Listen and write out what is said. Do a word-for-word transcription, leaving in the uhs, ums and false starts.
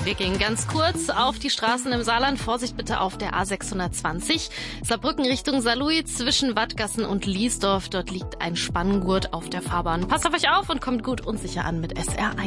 Wir gehen ganz kurz auf die Straßen im Saarland. Vorsicht bitte auf der A sechshundertzwanzig. Saarbrücken Richtung Saarlouis zwischen Wattgassen und Liesdorf. Dort liegt ein Spanngurt auf der Fahrbahn. Passt auf euch auf und kommt gut und sicher an mit S R eins.